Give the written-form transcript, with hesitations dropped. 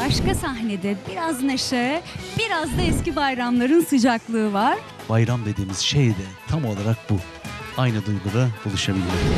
başka sahnede biraz neşe, biraz da eski bayramların sıcaklığı var. Bayram dediğimiz şey de tam olarak bu. Aynı duyguda buluşabilmek.